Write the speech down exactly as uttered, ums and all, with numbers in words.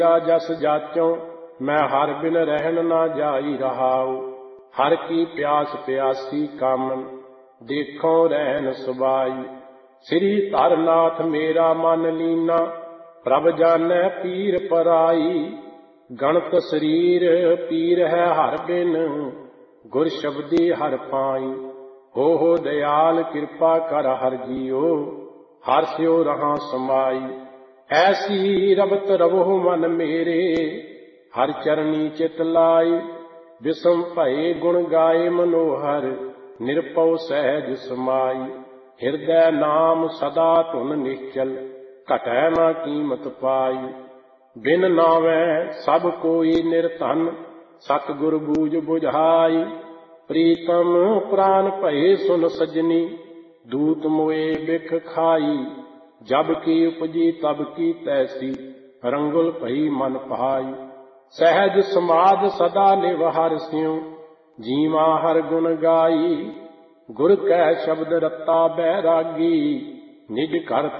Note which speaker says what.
Speaker 1: जस जाचों मैं हर बिन रहन ना जाई रहाऊ। हर की प्यास प्यासी कामन देखो रहन सुबाई। श्री तारनाथ मेरा मन लीना प्रभ जानै पीर पराई। गणत शरीर पीर है हर बिन गुर शब्दी हर पाई। हो हो दयाल कृपा कर हर जियो हर स्यो रहा समाई। ऐसी रबत रवो मन मेरे हर चरनी चित लाई। विषम भये गुण गाए मनोहर निरपौ सहज समाई। हृदय नाम सदा धुन निश्चल घटै न कीमत पाई। बिन नावै सब कोई निर्धन सतगुर बूझ बुझाई। प्रीतम प्राण भये सुन सजनी दूत मोए बिख खाई। जब की उपजी तब की तैसी रंगुल भई मन पाई। सहज समाध सदा निव हर स्यों जीवा हर गुण गाई। गुर कै शब्द रत्ता बैरागी निज घर